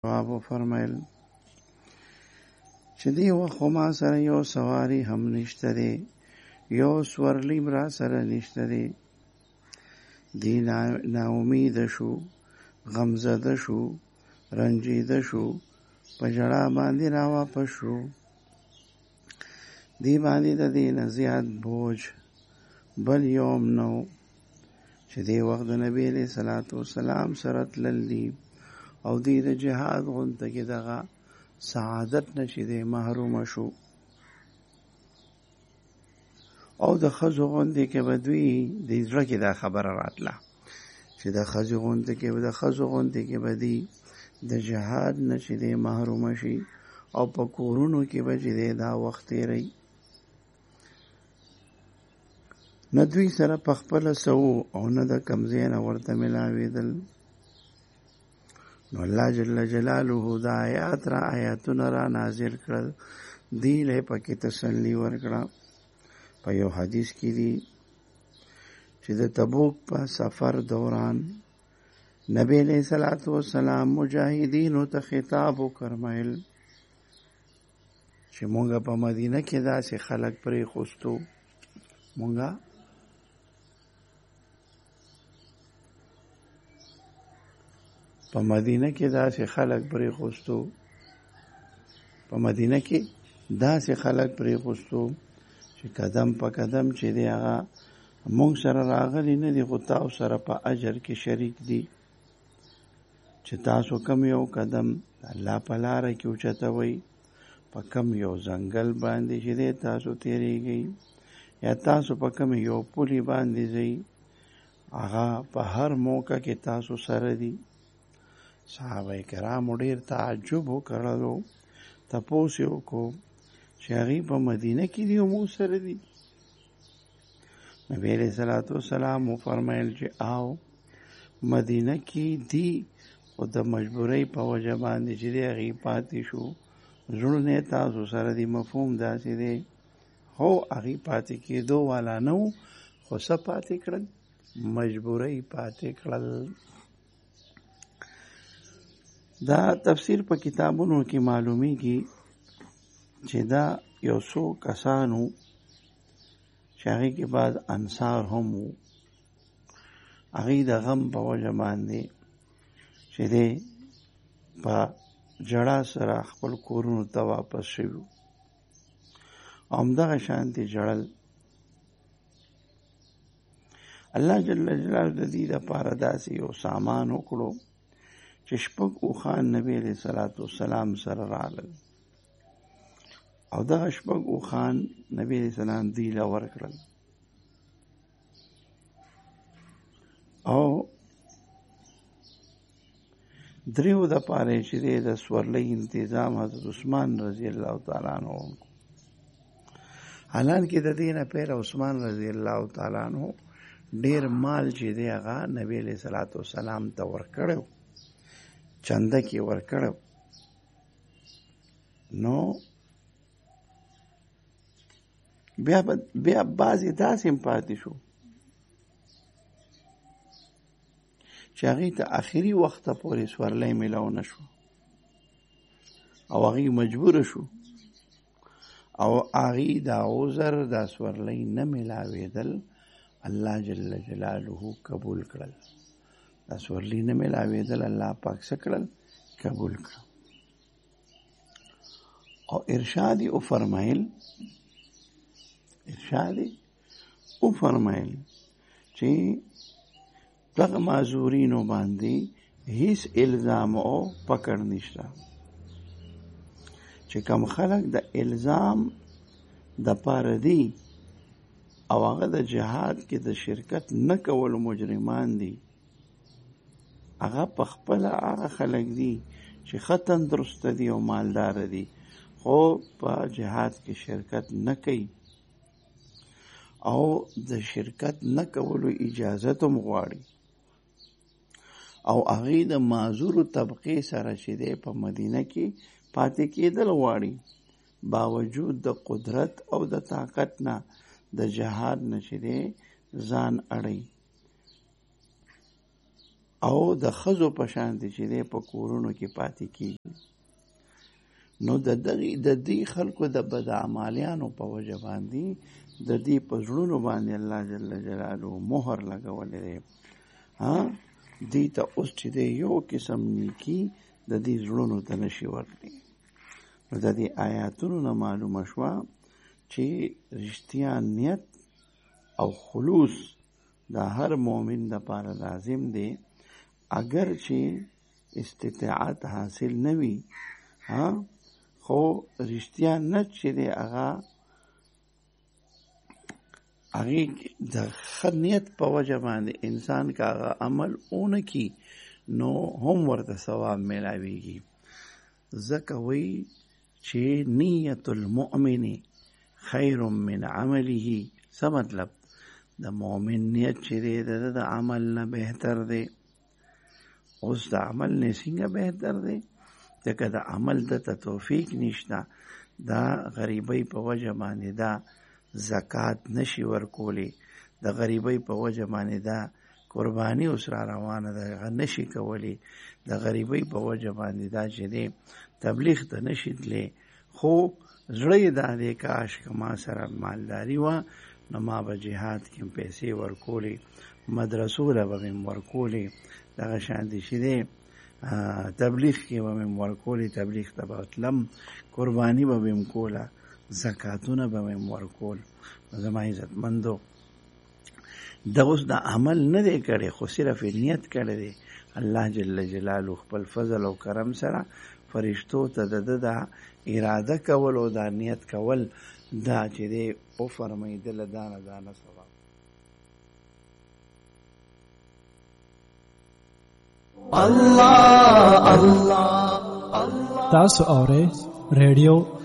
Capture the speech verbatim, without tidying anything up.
جواب فرمایل چې دی وخت ما سره یو سواری هم نشته دی، یو سورلیم را سره نشته دی. دی نا امید شو، غمزده شو، رنجیده شو، په ژړا باندې را واپس شو. دی باندې د دې نه زیات بوج بل یوم نو چې دی وخت د نبی علیه صلوات و سلام سره تللی او دی د جهاد غونته کې دغه سعادت نه چې دی محروم شو. او د ښځو غونډې کې به دوی د زړه کې دا خبره راتله چې د ښځو غونډې کې به د ښځو غونډې کې به دی د جهاد نه چې دی محروم شي او په کورونو کې به چې دی دا وخت تېروي. نه دوی سره په خپله څه و او نه د کوم ځای نه ورته میلاوېدل. نو الله جل جلاله دا آیات را آیاتونه را نازل کړل، دی له پکې تسلی ورکړه. په یو حدیث کې دی چې د تبوک په سفر دوران نبی علیہ الصلوۃ والسلام مجاهدینو ته خطاب وکړمایل چې مونږه په مدینه کې داسې خلک پرې خوستو، مونږه په مدینه کې داسې خلک پرې خوستو په مدینه کې داسې خلک پرې خوستو چې قدم په قدم چې دی هغه مونږ سره راغلی نه دي، خو تاسو سره په اجر کې شریک دي. چې تاسو کم یو قدم الله په لاره کې اوچتوئ، په کم یو ځنګل باندې چې دی تاسو تېرېږئ، یا تاسو په کم یو پولي باندې ځئ، هغه په هر موقع کې تاسو سره دي. صحابه کرامو ډېر تعجب وکړلو، تپوس یې وکړو چې هغې په مدینه کې دي او موږ سره دي. نبی علیہ الصلوۃ والسلام وفرمایل چې آو مدینه کې دي، خو د مجبورۍ په وجه باندې چې دی هغې پاتې شو. زړونه تاسو سره دي، مفهوم داسې دی. هو هغې پاتې کېدو والا نه و، خو څه پاتې کړل؟ مجبورۍ پاتې کړل. دا تفسیر په کتابونو کې معلومیږي چې دا یو څو کسانو چې هغې کې بعض انصار هم وو، هغې د غم په وجه باندې چې دی په ژړا سره خپل کورونو ته واپس شوي او همدغه شانتې ژړل. الله جل جلاله د دې دپاره داسې یو سامان وکړو چې شپږ اوښان نبی علیه الصلوۃ والسلام سره راغلل او دغه شپږ اوښان نبی علیه السلام دوی له ورکړل. او دریو دپاره چې دی د سورلۍ انتظام حضرت عثمان رضی الله تعالی عنه، حالانکې د دې نه پیر عثمان رضی الله تعالی عنه ډېر مال چې دی هغه نبی علیه الصلوۃ والسلام ته ورکړی، چنده کې ورکړی. نو بیا بیا بعضې داسې هم پاتې شو چې هغې ته آخري وخته پورې سورلی میلاو نه شو او هغې مجبوره شو او هغې دا عذر دا سورلی نه میلاوېدل الله جل جلاله قبول کړل. دا سورلی نه میلاوېدل الله پاک څه کړل؟ قبول کړل. او ارشاد یې وفرمایل ارشاد یې وفرمایل چې دغه معذورینو باندې هیڅ الزام او پکړ نشته. چې کوم خلک د الزام د پاره دي او هغه د جهاد کې د شرکت نه کولو مجرمان دي، هغه په خپله هغه خلک دي چې ښه تندرسته دي او مالداره دي، خو په جهاد کې شرکت نه کوي او د شرکت نه کولو اجازت هم غواړي او هغې د معذورو طبقې سره چې دی په مدینه کې پاتې کېدل غواړي، باوجود د قدرت او د طاقت نه د جهاد نه چې دی ځان اړوي. او د ښځو په شان دی چې دی په کورونو کې پاتې کېږي. نو د دغې د دې خلکو د بدعمالیانو په وجه باندې د دې په زړونو باندې الله جل جلاله مهر لګولی دی. ها دې ته اوس چې دی یو قسم نیکي د دې زړونو ته نشي ورتلی. نو د دې آیاتونو نه معلومه شوه چې رښتیا نیت او خلوص د هر مؤمن دپاره لازم دی، اگر چې استطاعت حاصل نه وي، ها خو رښتیا نیت چې دی هغه هغې د ښه نیت په وجه باندې انسان که هغه عمل اونه کي نو هم ورته ثواب میلاویږي. ځکه وایي چې نیت المؤمن خیر من عمله. څه مطلب؟ د مؤمن نیت چې دی د عمل نه بهتر دی. اوس د عمل نه څنګه بهتر دی؟ ځکه د عمل دته توفیق نشته، دا غریبۍ په وجه باندې دا زکات نشي ورکولی، د غریبۍ په وجه باندې دا قرباني اوس را روانه ده هغه نشي کولی، د غریبۍ په وجه باندې دا چې دی تبلیغ ته نشي تللی. خو زړه یې دا دی کاش که ما سره مالداري وه نو ما به جهاد کې پیسې ورکولې، مدرسو له به مې ورکولې، دغه شانتې چې دی تبلیغ کې به مې ورکولې، تبلیغ ته به تلم، قرباني به مې کوله، زکاتونه به مې ورکول. زما عزتمندو دا اوس د عمل نه دی کړی خو صرف نیت کړی دی. الله جل جلاله خپل فضل او کرم سره فرشتو ته د ده دا اراده کول او دا نیت کول دا چې دی وفرمایدله دانه دانه ثواب. الله الله تاسو اورئ ریډیو